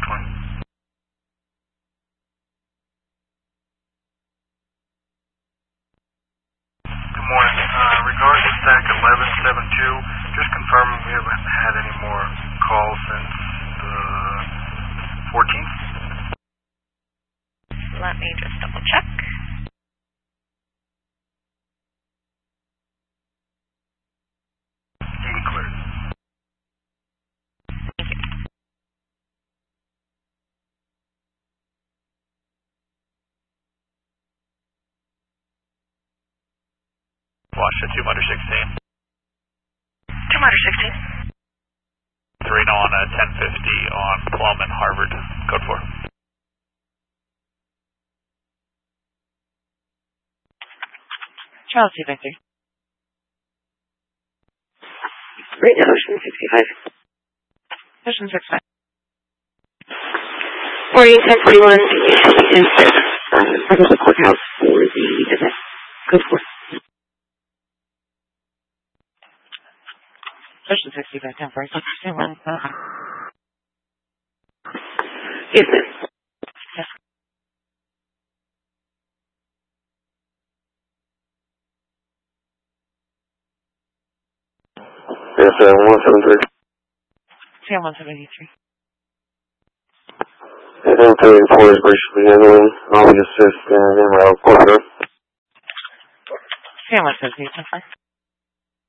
1020. Good morning. Regarding stack 1172, just confirming we haven't had any more calls since the 14th. Let me just double check. You can clear it. Watch the 216. 216. 3 on 1050 on Plum and Harvard, code 4. Charles, Victor. Right now, Ocean 65. Ocean 65. Morning, 1041. The courthouse for the event. Code 4. Ocean 65, 1046. Yes, ma'am. Yes. Yes, 173. Sam 173. Yeah, 1034 is graciously handling. I'll be assist and in my quarter. Sam 173, 10 5.